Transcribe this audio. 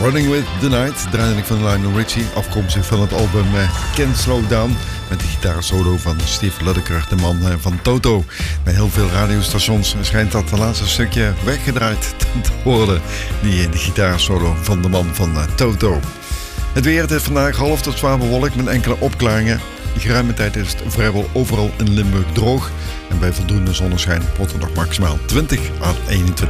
Running with the Night, draaide ik van Lionel Richie, afkomstig van het album Can't Slow Down, met de gitaarsolo van Steve Lukather, de man van Toto. Bij heel veel radiostations schijnt dat laatste stukje weggedraaid te worden, die gitaarsolo van de man van Toto. Het weer, het is vandaag half tot zwaar bewolkt met enkele opklaringen. Geruime tijd is het vrijwel overal in Limburg droog en bij voldoende zonneschijn wordt het nog maximaal 20 à 21